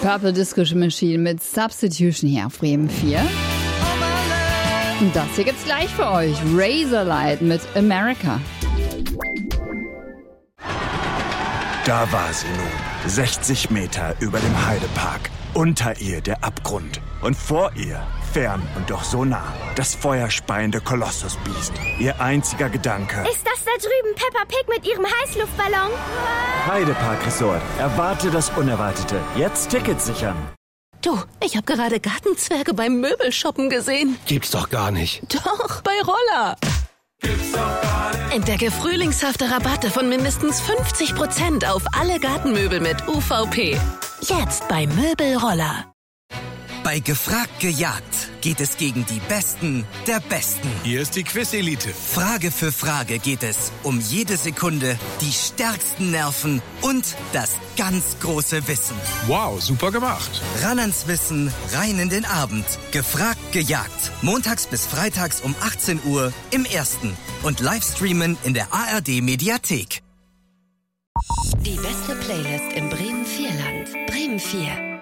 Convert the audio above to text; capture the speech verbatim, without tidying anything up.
Purple Disco Machine mit Substitution hier auf Bremen vier. Und das hier gibt's gleich für euch. Razorlight mit America. Da war sie nun, sechzig Meter über dem Heidepark. Unter ihr der Abgrund. Und vor ihr, fern und doch so nah, das feuerspeiende Kolossusbiest. Ihr einziger Gedanke: Ist das da drüben Peppa Pig mit ihrem Heißluftballon? Heidepark Resort. Erwarte das Unerwartete. Jetzt Tickets sichern. Du, ich habe gerade Gartenzwerge beim Möbelshoppen gesehen. Gibt's doch gar nicht. Doch, bei Roller. Gibt's doch gar nicht. Entdecke frühlingshafte Rabatte von mindestens fünfzig Prozent auf alle Gartenmöbel mit U V P. Jetzt bei Möbelroller. Bei Gefragt gejagt geht es gegen die Besten der Besten. Hier ist die Quiz-Elite. Frage für Frage geht es um jede Sekunde, die stärksten Nerven und das ganz große Wissen. Wow, super gemacht. Ran ans Wissen, rein in den Abend. Gefragt gejagt. Montags bis freitags um achtzehn Uhr im Ersten. Und Livestreamen in der A R D-Mediathek. Die beste Playlist im Bremen vier Land. Bremen vier.